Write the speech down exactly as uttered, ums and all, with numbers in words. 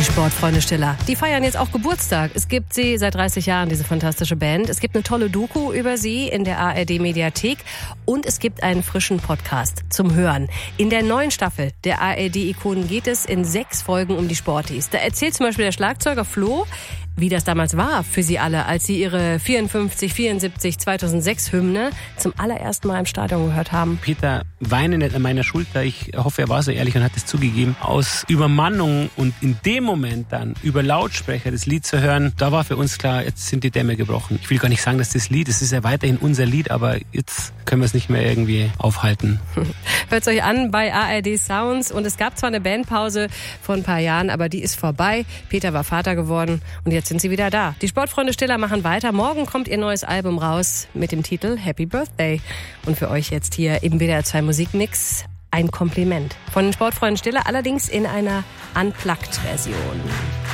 Sportfreunde Stiller, die feiern jetzt auch Geburtstag. Es gibt sie seit dreißig Jahren, diese fantastische Band. Es gibt eine tolle Doku über sie in der A R D-Mediathek und es gibt einen frischen Podcast zum Hören. In der neuen Staffel der A R D-Ikonen geht es in sechs Folgen um die Sportis. Da erzählt zum Beispiel der Schlagzeuger Flo, wie das damals war für sie alle, als sie ihre vierundfünfzig, vierundsiebzig, zweitausendsechs Hymne zum allerersten Mal im Stadion gehört haben. Peter, weine nicht an meiner Schulter. Ich hoffe, er war so ehrlich und hat es zugegeben. Aus Übermannung und in dem Moment dann über Lautsprecher das Lied zu hören, da war für uns klar, jetzt sind die Dämme gebrochen. Ich will gar nicht sagen, dass das Lied, es ist ja weiterhin unser Lied, aber jetzt können wir es nicht mehr irgendwie aufhalten. Hört euch an bei A R D Sounds und es gab zwar eine Bandpause vor ein paar Jahren, aber die ist vorbei. Peter war Vater geworden und jetzt sind sie wieder da. Die Sportfreunde Stiller machen weiter. Morgen kommt ihr neues Album raus mit dem Titel Happy Birthday. Und für euch jetzt hier im W D R zwei Musikmix ein Kompliment von den Sportfreunden Stiller, allerdings in einer Unplugged-Version.